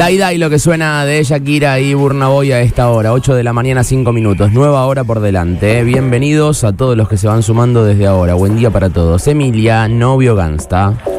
Dai lo que suena de Shakira y Burna Boy a esta hora, 8 de la mañana, 5 minutos, nueva hora por delante. Bienvenidos a todos los que se van sumando desde ahora, buen día para todos. Emilia, novio Gangsta.